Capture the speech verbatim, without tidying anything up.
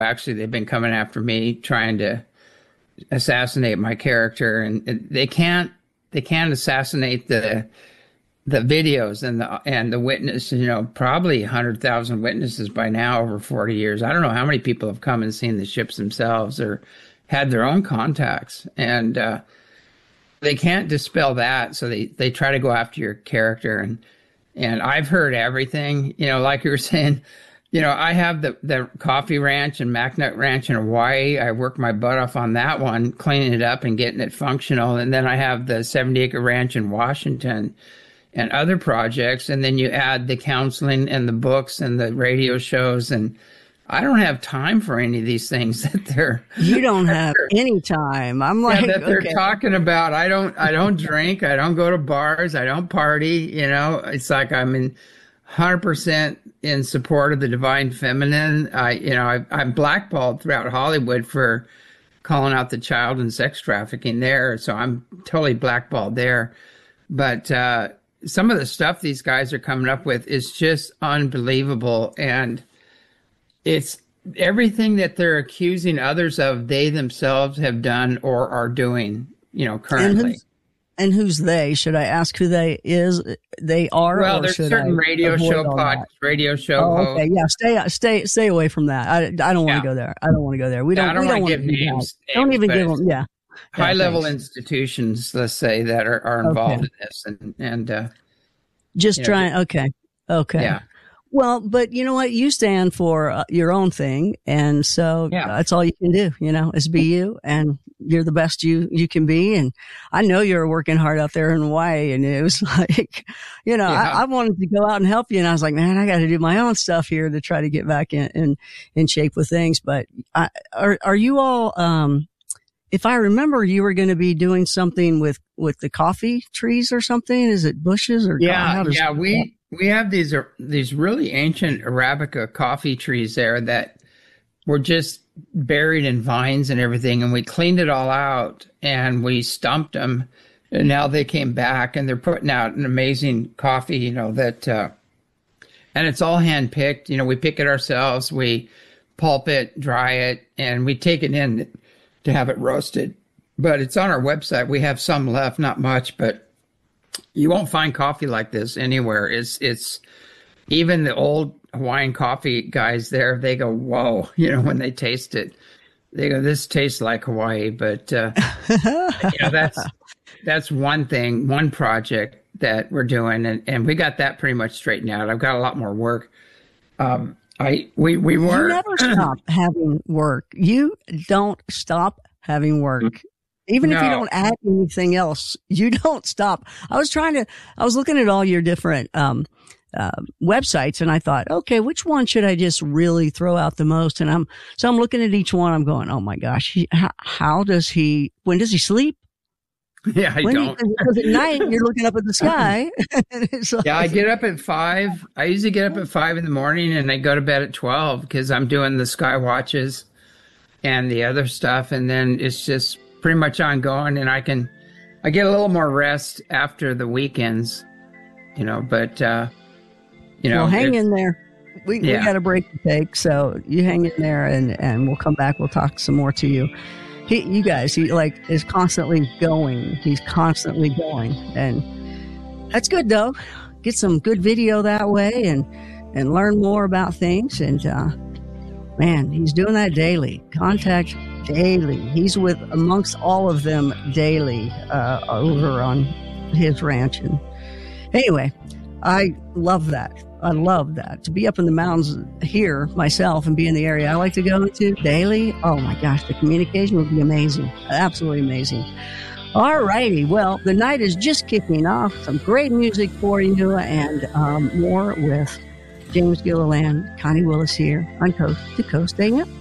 Actually, they've been coming after me, trying to assassinate my character, and they can't. They can't assassinate the the videos and the and the witness. You know, probably a hundred thousand witnesses by now over forty years. I don't know how many people have come and seen the ships themselves or had their own contacts, and uh, they can't dispel that. So they they try to go after your character, and and I've heard everything. You know, like you were saying. You know, I have the, the coffee ranch and MacNut Ranch in Hawaii. I work my butt off on that one, cleaning it up and getting it functional. And then I have the seventy acre ranch in Washington and other projects. And then you add the counseling and the books and the radio shows. And I don't have time for any of these things that they're... You don't have any time. I'm like... Yeah, that they're okay. talking about. I don't, I don't drink. I don't go to bars. I don't party. You know, it's like I'm in one hundred percent in support of the divine feminine. I, you know, I, I'm blackballed throughout Hollywood for calling out the child and sex trafficking there. So I'm totally blackballed there. But uh, some of the stuff these guys are coming up with is just unbelievable. And it's everything that they're accusing others of, they themselves have done or are doing, you know, currently. And who's they? Should I ask who they is? They are. Well, or there's should certain I radio show, pod, that? radio show. Oh, hosts. okay, yeah. Stay, stay, stay away from that. I, I don't want to Yeah. go there. I don't want to go there. We don't. Yeah, I don't we don't want to want give to do names, that. Don't names, even but give them. Yeah. high Yeah, level thanks. institutions, let's say, that are, are involved Okay. in this, and and uh, Just you know, trying. Okay. Okay. yeah, Well, but you know what? You stand for uh, your own thing. And so Yeah. that's all you can do, you know, is be you, and you're the best you, you can be. And I know you're working hard out there in Hawaii, and it was like, you know, Yeah. I, I wanted to go out and help you. And I was like, man, I got to do my own stuff here to try to get back in, in, in shape with things. But I, are, are you all, um, if I remember, you were going to be doing something with, with the coffee trees or something. Is it bushes or? yeah, how does- yeah. We we have these uh, these really ancient Arabica coffee trees there that were just buried in vines and everything, and we cleaned it all out and we stumped them, and now they came back and they're putting out an amazing coffee. You know that, uh, and it's all hand picked. You know, we pick it ourselves. We pulp it, dry it, and we take it in to have it roasted. But it's on our website. We have some left, not much, but you won't find coffee like this anywhere. It's it's even the old Hawaiian coffee guys there, they go, whoa, you know, when they taste it. They go, this tastes like Hawaii. But uh, you know, that's that's one thing, one project that we're doing, and, and we got that pretty much straightened out. I've got a lot more work. Um I we we were You never stop having work. You don't stop having work. Even if you No. don't add anything else, you don't stop. I was trying to, I was looking at all your different, um, uh, websites, and I thought, okay, which one should I just really throw out the most? And I'm, so I'm looking at each one. I'm going, oh my gosh, he, how, how does he, when does he sleep? Yeah, I When don't. Because at night you're looking up at the sky. And it's like, Yeah, I get up at five. I usually get up at five in the morning, and I go to bed at twelve because I'm doing the sky watches and the other stuff, and then it's just pretty much ongoing. And I can, I get a little more rest after the weekends, you know. But uh, you know, well, hang it- in there. We Yeah. we got a break to take, so you hang in there, and and we'll come back. We'll talk some more to you. He, you guys, he like is constantly going. He's constantly going, and that's good though. Get some good video that way, and and learn more about things. And uh, man, he's doing that daily. Contact daily. He's with amongst all of them daily uh, over on his ranch. And anyway, I love that. I love that. To be up in the mountains here myself and be in the area I like to go to daily. Oh my gosh, the communication would be amazing. Absolutely amazing. All righty. Well, the night is just kicking off. Some great music for you, and um, more with James Gilliland, Connie Willis here on Coast to Coast A M.